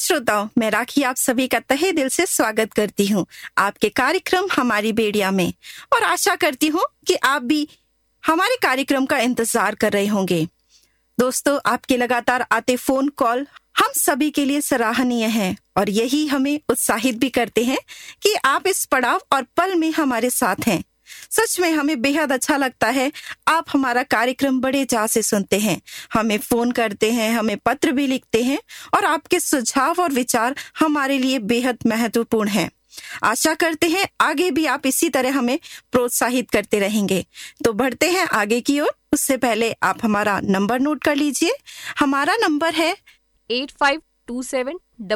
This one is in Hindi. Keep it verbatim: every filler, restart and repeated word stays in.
श्रोताओं, मैं राखी आप सभी का तहे दिल से स्वागत करती हूँ आपके कार्यक्रम हमारी बेड़िया में, और आशा करती हूँ कि आप भी हमारे कार्यक्रम का इंतजार कर रहे होंगे। दोस्तों, आपके लगातार आते फोन कॉल हम सभी के लिए सराहनीय हैं और यही हमें उत्साहित भी करते हैं कि आप इस पड़ाव और पल में हमारे साथ हैं। सच में हमें बेहद अच्छा लगता है आप हमारा कार्यक्रम बड़े चाव से सुनते हैं, हमें फोन करते हैं, हमें पत्र भी लिखते हैं और आपके सुझाव और विचार हमारे लिए बेहद महत्वपूर्ण हैं। आशा करते हैं आगे भी आप इसी तरह हमें प्रोत्साहित करते रहेंगे। तो बढ़ते हैं आगे की ओर। उससे पहले आप हमारा नंबर नोट कर लीजिए। हमारा नंबर है एट फाइव टू सेवन